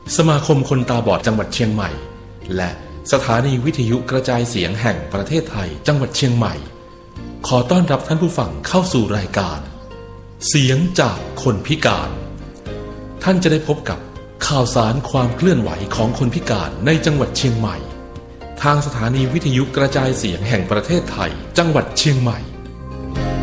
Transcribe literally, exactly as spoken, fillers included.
สมาคมคนตาบอดจังหวัดเชียงใหม่และสถานีวิทยุกระจายเสียงแห่งประเทศไทยจังหวัดเชียงใหม่ขอต้อนรับท่านผู้ฟังเข้าสู่รายการเสียงจากคนพิการท่านจะได้พบกับข่าวสารความเคลื่อนไหวของคนพิการในจังหวัดเชียงใหม่ทางสถานีวิทยุกระจายเสียงแห่งประเทศไทยจังหวัดเชียงใหม่